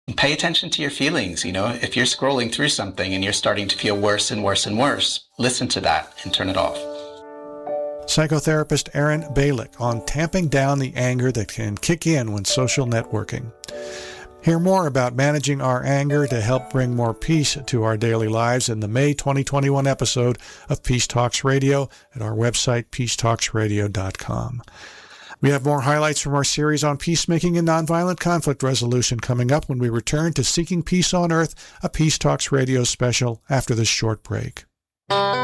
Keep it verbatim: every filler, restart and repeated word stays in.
Pay attention to your feelings. You know, if you're scrolling through something and you're starting to feel worse and worse and worse, listen to that and turn it off. Psychotherapist Aaron Balick on tamping down the anger that can kick in when social networking. Hear more about managing our anger to help bring more peace to our daily lives in the May twenty twenty-one episode of Peace Talks Radio at our website, peace talks radio dot com. We have more highlights from our series on peacemaking and nonviolent conflict resolution coming up when we return to Seeking Peace on Earth, a Peace Talks Radio special after this short break.